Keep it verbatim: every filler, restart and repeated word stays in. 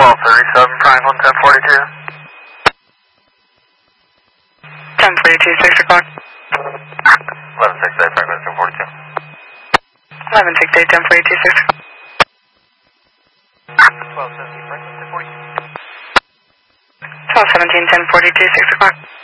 twelve thirty-seven, Franklin, ten forty-two. ten forty-two, six o'clock. eleven six eight, Franklin, ten forty-two. eleven six eight, ten forty-two, six. twelve seventeen, Franklin, ten forty-two. twelve seventeen, ten forty-two, six o'clock.